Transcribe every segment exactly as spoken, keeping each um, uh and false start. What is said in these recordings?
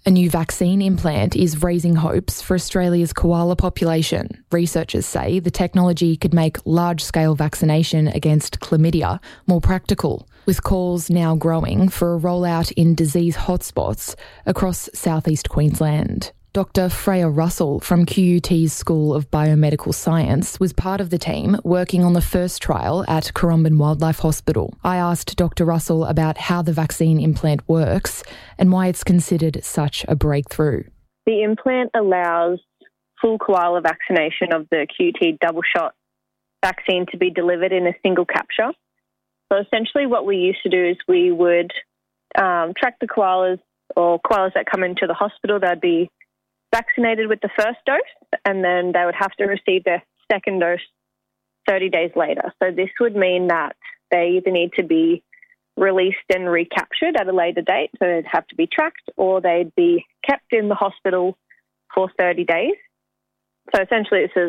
A new vaccine implant is raising hopes for Australia's koala population. Researchers say the technology could make large-scale vaccination against chlamydia more practical, with calls now growing for a rollout in disease hotspots across southeast Queensland. Doctor Freya Russell from Q U T's School of Biomedical Science was part of the team working on the first trial at Currumbin Wildlife Hospital. I asked Doctor Russell about how the vaccine implant works and why it's considered such a breakthrough. The implant allows full koala vaccination of the Q U T double shot vaccine to be delivered in a single capture. So essentially what we used to do is we would um, track the koalas or koalas that come into the hospital. They'd be vaccinated with the first dose, and then they would have to receive their second dose thirty days later. So this would mean that they either need to be released and recaptured at a later date, so they'd have to be tracked, or they'd be kept in the hospital for thirty days. So essentially this is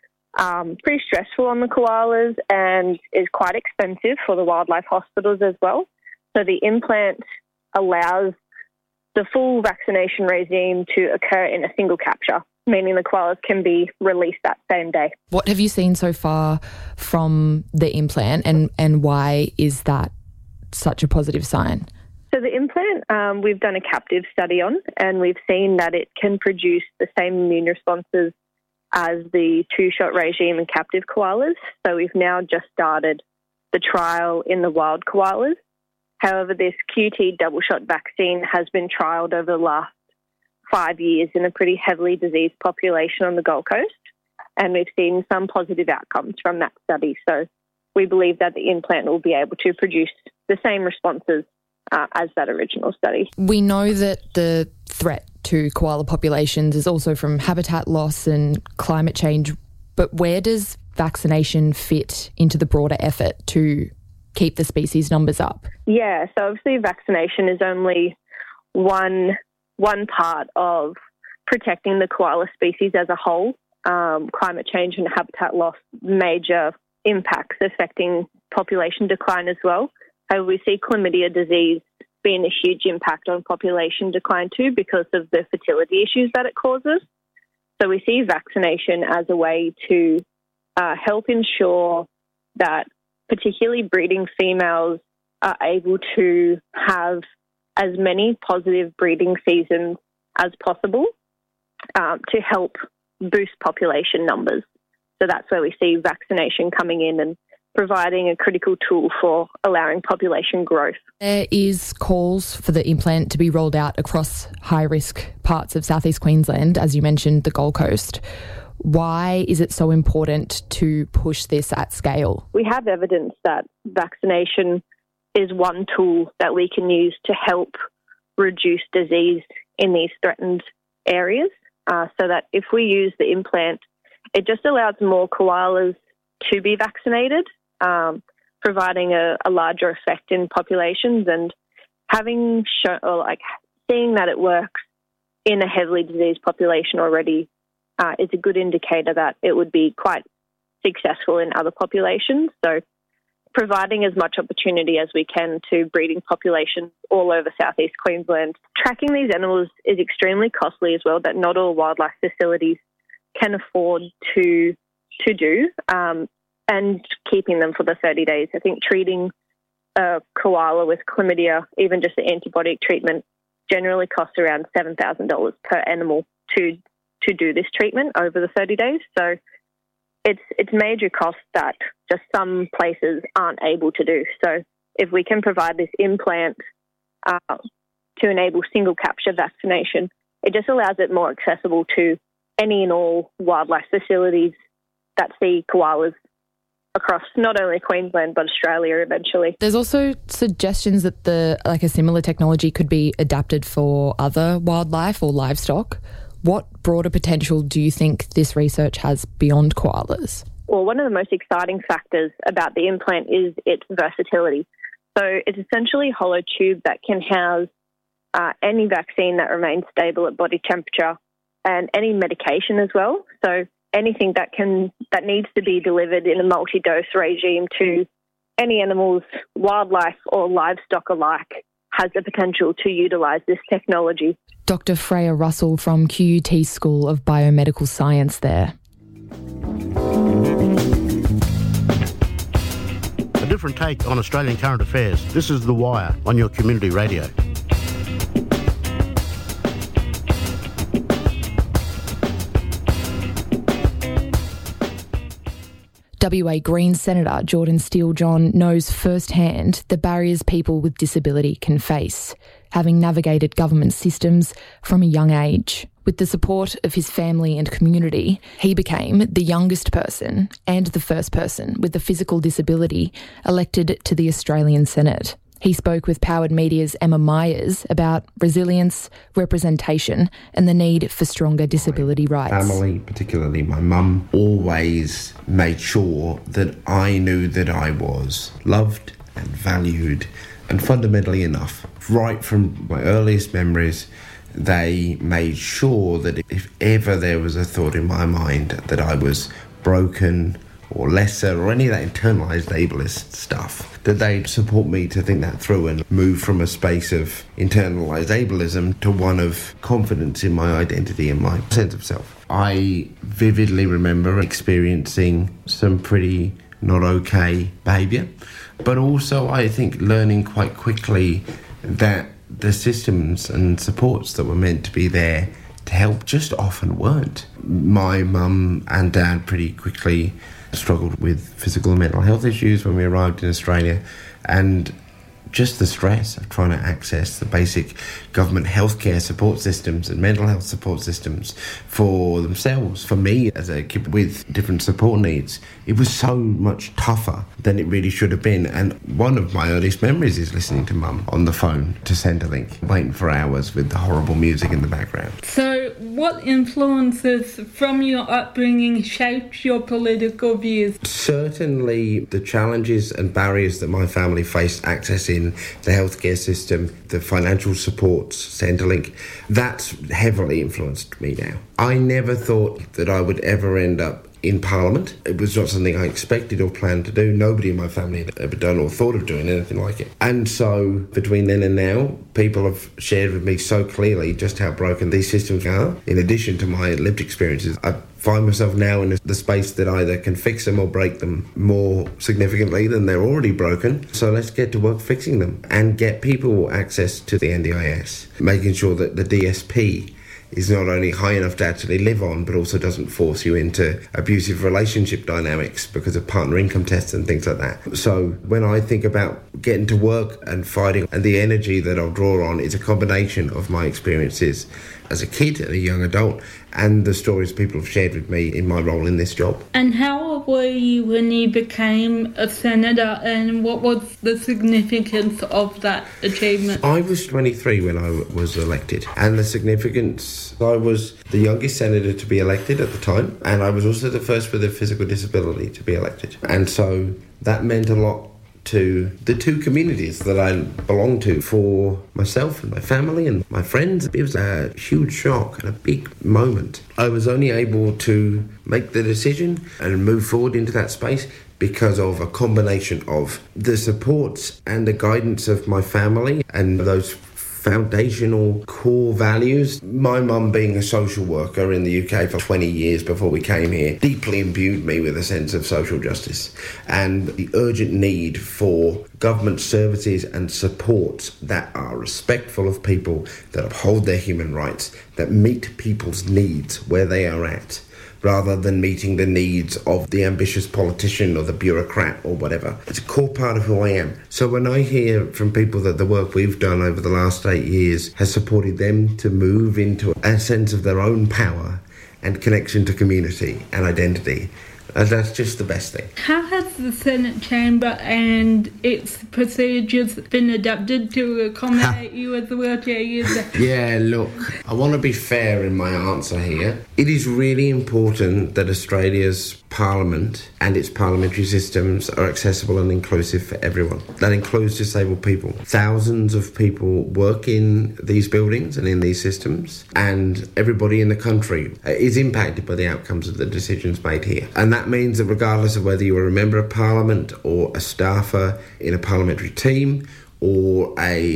um, pretty stressful on the koalas and is quite expensive for the wildlife hospitals as well. So the implant allows the full vaccination regime to occur in a single capture, meaning the koalas can be released that same day. What have you seen so far from the implant, and, and why is that such a positive sign? So the implant um, we've done a captive study on, and we've seen that it can produce the same immune responses as the two-shot regime in captive koalas. So we've now just started the trial in the wild koalas. However, this Q U T double-shot vaccine has been trialled over the last five years in a pretty heavily diseased population on the Gold Coast, and we've seen some positive outcomes from that study. So we believe that the implant will be able to produce the same responses uh, as that original study. We know that the threat to koala populations is also from habitat loss and climate change, but where does vaccination fit into the broader effort to keep the species numbers up? Yeah, so obviously vaccination is only one one part of protecting the koala species as a whole. Um, climate change and habitat loss, major impacts affecting population decline as well. However, we see chlamydia disease being a huge impact on population decline too because of the fertility issues that it causes. So we see vaccination as a way to uh, help ensure that particularly breeding females are able to have as many positive breeding seasons as possible um, to help boost population numbers. So that's where we see vaccination coming in and providing a critical tool for allowing population growth. There is calls for the implant to be rolled out across high-risk parts of southeast Queensland, as you mentioned, the Gold Coast. Why is it so important to push this at scale? We have evidence that vaccination is one tool that we can use to help reduce disease in these threatened areas, uh, so that if we use the implant, it just allows more koalas to be vaccinated, um, providing a, a larger effect in populations, and having shown, or like seeing that it works in a heavily diseased population already Uh, is a good indicator that it would be quite successful in other populations. So providing as much opportunity as we can to breeding populations all over southeast Queensland. Tracking these animals is extremely costly as well, that not all wildlife facilities can afford to to do, um, and keeping them for the thirty days. I think treating a koala with chlamydia, even just the antibiotic treatment, generally costs around seven thousand dollars per animal to to do this treatment over the thirty days. So it's it's major costs that just some places aren't able to do. So if we can provide this implant uh, to enable single capture vaccination, it just allows it more accessible to any and all wildlife facilities that see koalas across not only Queensland but Australia eventually. There's also suggestions that the like a similar technology could be adapted for other wildlife or livestock. What broader potential do you think this research has beyond koalas? Well, one of the most exciting factors about the implant is its versatility. So it's essentially a hollow tube that can house uh, any vaccine that remains stable at body temperature and any medication as well. So anything that can that needs to be delivered in a multi-dose regime to any animals, wildlife or livestock alike, has the potential to utilise this technology. Doctor Freya Russell from Q U T School of Biomedical Science there. A different take on Australian current affairs. This is The Wire on your community radio. W A Greens Senator Jordan Steele-John knows firsthand the barriers people with disability can face, having navigated government systems from a young age. With the support of his family and community, he became the youngest person and the first person with a physical disability elected to the Australian Senate. He spoke with Powered Media's Emma Myers about resilience, representation and the need for stronger disability rights. Family, particularly my mum, always made sure that I knew that I was loved and valued and fundamentally enough. Right from my earliest memories, they made sure that if ever there was a thought in my mind that I was broken or lesser or any of that internalised ableist stuff, that they'd support me to think that through and move from a space of internalised ableism to one of confidence in my identity and my sense of self. I vividly remember experiencing some pretty not okay behaviour, but also I think learning quite quickly that the systems and supports that were meant to be there to help just often weren't. My mum and dad pretty quickly struggled with physical and mental health issues when we arrived in Australia, and just the stress of trying to access the basic government healthcare support systems and mental health support systems for themselves. For me, as a kid with different support needs, it was so much tougher than it really should have been. And one of my earliest memories is listening to Mum on the phone to Centrelink, waiting for hours with the horrible music in the background. So what influences from your upbringing shaped your political views? Certainly the challenges and barriers that my family faced accessing the healthcare system, the financial supports, Centrelink, that's heavily influenced me now. I never thought that I would ever end up in Parliament. It was not something I expected or planned to do. Nobody in my family had ever done or thought of doing anything like it. And so between then and now, people have shared with me so clearly just how broken these systems are. In addition to my lived experiences, I find myself now in the space that either can fix them or break them more significantly than they're already broken. So let's get to work fixing them and get people access to the N D I S, making sure that the D S P is not only high enough to actually live on, but also doesn't force you into abusive relationship dynamics because of partner income tests and things like that. So when I think about getting to work and fighting, and the energy that I'll draw on is a combination of my experiences as a kid and a young adult and the stories people have shared with me in my role in this job. And how old were you when you became a senator, and what was the significance of that achievement? I was twenty-three when I was elected, and the significance, I was the youngest senator to be elected at the time, and I was also the first with a physical disability to be elected. And so that meant a lot to the two communities that I belong to. For myself and my family and my friends, it was a huge shock and a big moment. I was only able to make the decision and move forward into that space because of a combination of the supports and the guidance of my family and those foundational core values. My mum, being a social worker in the U K for twenty years before we came here, deeply imbued me with a sense of social justice and the urgent need for government services and supports that are respectful of people, that uphold their human rights, that meet people's needs where they are at, rather than meeting the needs of the ambitious politician or the bureaucrat or whatever. It's a core part of who I am. So when I hear from people that the work we've done over the last eight years has supported them to move into a sense of their own power and connection to community and identity, and that's just the best thing. How has the Senate chamber and its procedures been adapted to accommodate you as a wheelchair user? Yeah, look, I want to be fair in my answer here. It is really important that Australia's Parliament and its parliamentary systems are accessible and inclusive for everyone. That includes disabled people. Thousands of people work in these buildings and in these systems, and everybody in the country is impacted by the outcomes of the decisions made here. And that means that regardless of whether you are a member of Parliament or a staffer in a parliamentary team or a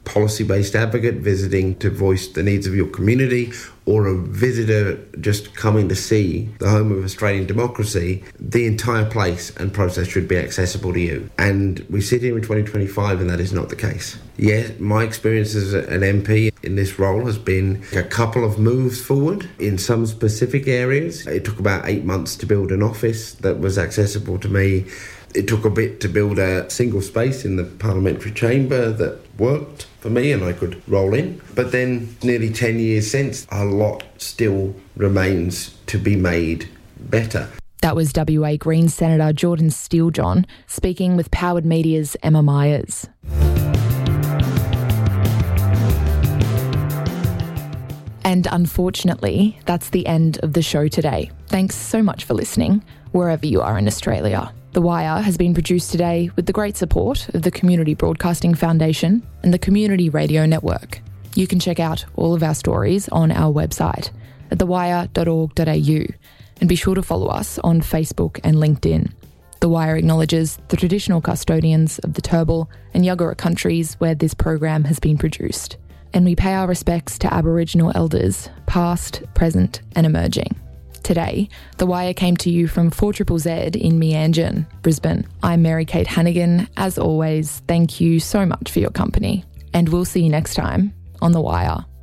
policy-based advocate visiting to voice the needs of your community, or a visitor just coming to see the home of Australian democracy, the entire place and process should be accessible to you. And we sit here in twenty twenty-five and that is not the case. Yes, my experience as an M P in this role has been a couple of moves forward in some specific areas. It took about eight months to build an office that was accessible to me. It took a bit to build a single space in the parliamentary chamber that worked for me and I could roll in. But then nearly ten years since, a lot still remains to be made better. That was W A Greens Senator Jordan Steelejohn speaking with Powered Media's Emma Myers. And unfortunately, that's the end of the show today. Thanks so much for listening, wherever you are in Australia. The Wire has been produced today with the great support of the Community Broadcasting Foundation and the Community Radio Network. You can check out all of our stories on our website at the wire dot org dot a u and be sure to follow us on Facebook and LinkedIn. The Wire acknowledges the traditional custodians of the Turrbal and Yuggera countries where this program has been produced. And we pay our respects to Aboriginal elders, past, present and emerging. Today, The Wire came to you from four Z Z Z in Meanjin, Brisbane. I'm Mary-Kate Hannigan. As always, thank you so much for your company. And we'll see you next time on The Wire.